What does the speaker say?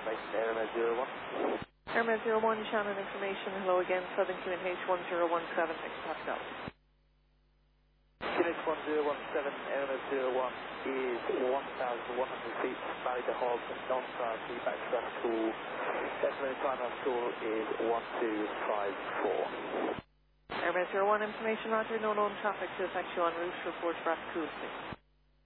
information, Airmed 01. Airmed 01, Shannon information. Hello again, Southern QNH 1017, next Pascal. QNH 1017, Airmed 01 is 1,100 feet, Married to Hog, non-priority, back to our school. Estimated time on school is 1254. Airmed 01 information, roger, no known traffic to affect you en route, report for Cool, please.